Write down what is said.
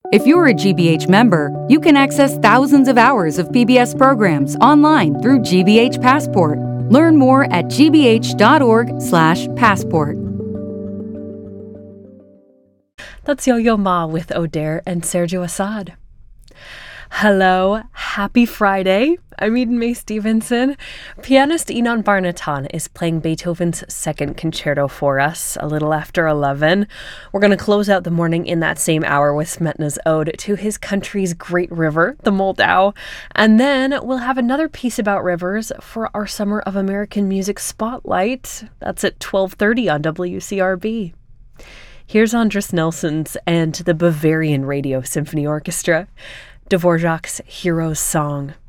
If you're a GBH member, you can access thousands of hours of PBS programs online through GBH Passport. Learn more at gbh.org/passport. That's Yo-Yo Ma with O'Dare and Sergio Assad. Hello, happy Friday. I'm Eden May Stevenson. Pianist Inon Barnatan is playing Beethoven's Second Concerto for us a little after 11. We're going to close out the morning in that same hour with Smetana's ode to his country's great river, the Moldau. And then we'll have another piece about rivers for our Summer of American Music Spotlight. That's at 12:30 on WCRB. Here's Andris Nelsons and the Bavarian Radio Symphony Orchestra, Dvorak's Hero's Song.